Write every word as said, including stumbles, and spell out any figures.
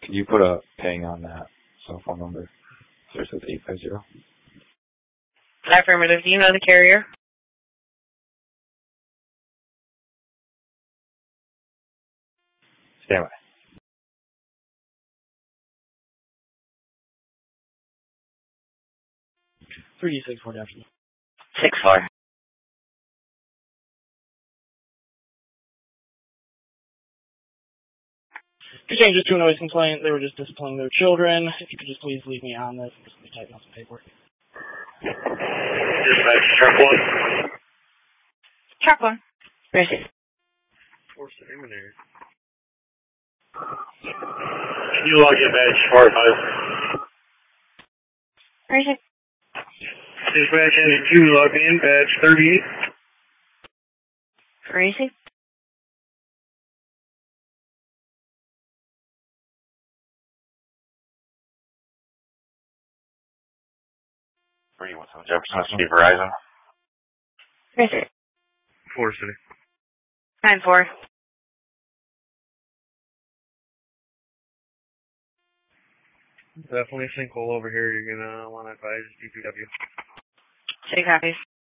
Could you put a ping on that cell phone number? Starts with eight five zero. Affirmative. Do you know the carrier? Stand by. three D six four deputy. Six four. To change it to a noise complaint, they were just disciplining their children. If you could just please leave me on this, I'm just going to be typing out some paperwork. Dispatch, truck one. Truck one. Where is it? Four seminary. Can you log in badge four five? Where is it? Dispatch engine two, log in badge thirty-eight. Where is it? three one seven Jefferson, that's going to be Verizon. Where is it? Four city. Nine four. Definitely a sinkhole over here. You're going to want to advise D P W. City copies.